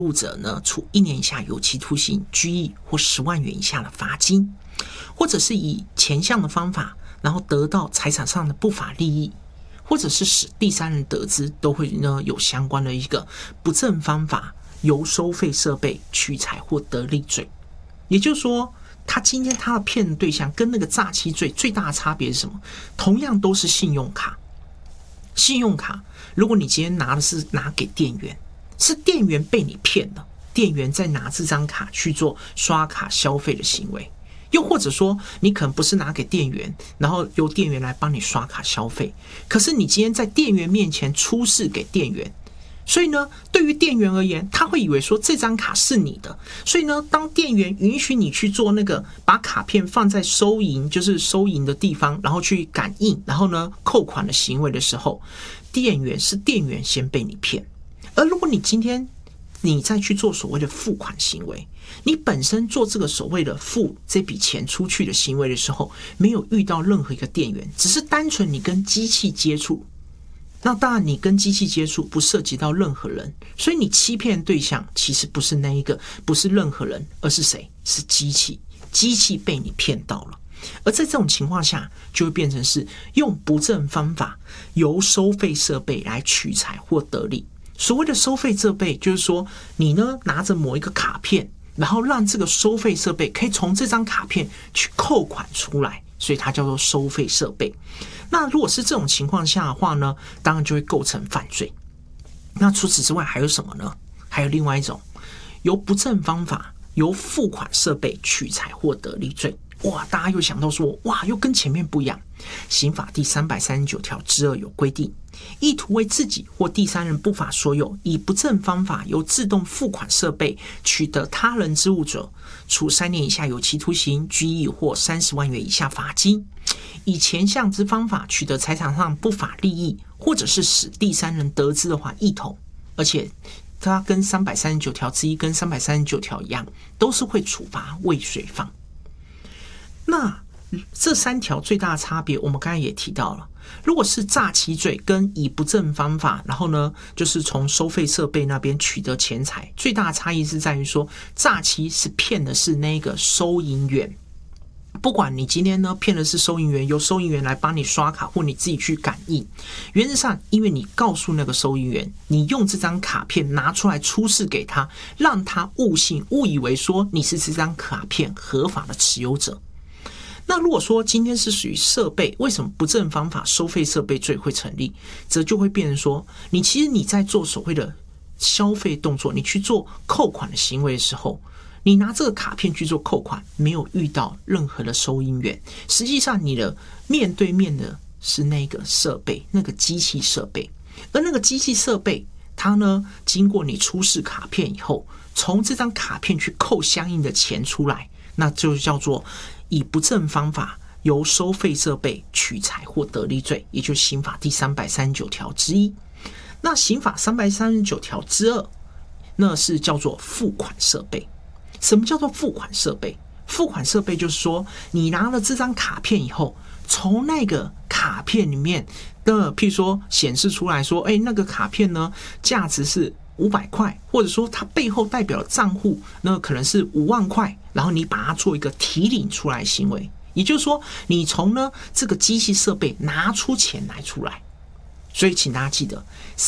误者呢，处1年以下有期徒刑、拘役或10万元以下的罚金，或者是以前项的方法，然后得到财产上的不法利益，或者是使第三人得知，都会呢有相关的一个不正方法由收费设备取财或得利罪。也就是说，他今天他的骗的对象跟那个诈欺罪最大的差别是什么？同样都是信用卡，信用卡如果你今天拿的是拿给店员，是店员被你骗了，店员在拿这张卡去做刷卡消费的行为，又或者说你可能不是拿给店员，然后由店员来帮你刷卡消费，可是你今天在店员面前出示给店员，所以呢，对于店员而言，他会以为说这张卡是你的，所以呢，当店员允许你去做那个把卡片放在收银，就是收银的地方，然后去感应，然后呢扣款的行为的时候，店员先被你骗。而如果你今天你再去做所谓的付款行为，你本身做这个所谓的付这笔钱出去的行为的时候，没有遇到任何一个店员，只是单纯你跟机器接触。那当然你跟机器接触不涉及到任何人，所以你欺骗的对象其实不是那一个，不是任何人，而是谁？是机器，机器被你骗到了。而在这种情况下，就会变成是用不正方法由收费设备来取财或得利。所谓的收费设备，就是说你呢拿着某一个卡片，然后让这个收费设备可以从这张卡片去扣款出来，所以它叫做收费设备。那如果是这种情况下的话呢，当然就会构成犯罪。那除此之外还有什么呢？还有另外一种由不正方法由付款设备取财或得利罪。哇，大家又想到说，哇，又跟前面不一样。刑法第339条之2有规定，意图为自己或第三人不法所有，以不正方法由自动付款设备取得他人之物者，处3年以下有期徒刑、拘役或30万元以下罚金。以前项之方法取得财产上不法利益，或者是使第三人得知的话，一同。而且它跟339条之1跟339条一样，都是会处罚未遂犯。那这3条最大的差别，我们刚才也提到了。如果是诈欺罪跟以不正方法，然后呢，就是从收费设备那边取得钱财，最大的差异是在于说，诈欺是骗的是那个收银员。不管你今天呢骗的是收银员，由收银员来帮你刷卡，或你自己去感应，原则上因为你告诉那个收银员，你用这张卡片拿出来出示给他，让他误信，误以为说你是这张卡片合法的持有者。那如果说今天是属于设备，为什么不正方法收费设备罪会成立？则就会变成说，其实你在做所谓的消费动作，你去做扣款的行为的时候，你拿这个卡片去做扣款，没有遇到任何的收银员，实际上你的面对面的是那个设备，那个机器设备。而那个机器设备，它呢经过你出示卡片以后，从这张卡片去扣相应的钱出来，那就叫做以不正方法由收费设备取财或得利罪，也就是刑法第339条之1。那刑法339条之2，那是叫做付款设备。什么叫做付款设备？付款设备就是说，你拿了这张卡片以后，从那个卡片里面的，譬如说显示出来说，那个卡片呢价值是500块，或者说它背后代表的账户那可能是5万块，然后你把它做一个提领出来行为，也就是说你从呢这个机器设备拿出钱来出来。所以请大家记得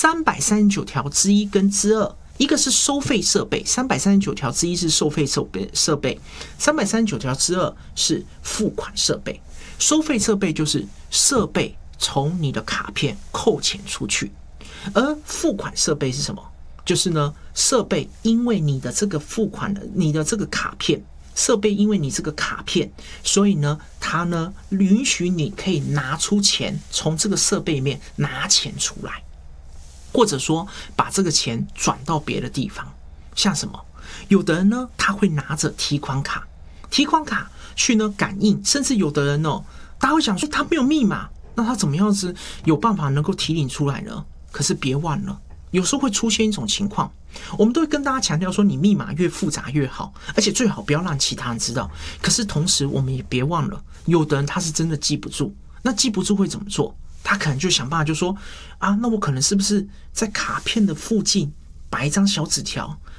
339条之1跟之2，一个是收费设备，339条之1是收费设备，339条之2是付款设备。收费设备就是设备从你的卡片扣钱出去，而付款设备是什么？就是呢，设备因为你的这个付款的，你的这个卡片，设备因为你这个卡片，所以呢，它呢允许你可以拿出钱，从这个设备里面拿钱出来，或者说把这个钱转到别的地方。像什么？有的人呢，他会拿着提款卡去呢感应，甚至有的人哦，大家会想说他没有密码，那他怎么样子有办法能够提领出来呢？可是别忘了，有时候会出现一种情况，我们都会跟大家强调说，你密码越复杂越好，而且最好不要让其他人知道。可是同时，我们也别忘了，有的人他是真的记不住，那记不住会怎么做？他可能就想办法就说啊，那我可能是不是在卡片的附近摆一张小纸条，